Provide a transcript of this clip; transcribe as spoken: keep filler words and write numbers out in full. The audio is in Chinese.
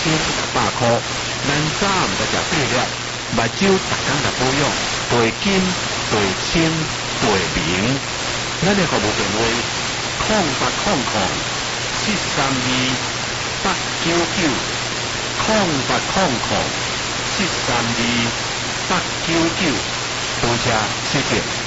千六百块。咱早毋得食过了，目睭逐工来保养，对金、对清、对明。咱的服务电话：空八空空七三二八九九，空八空空七三二八九九，多谢谢谢。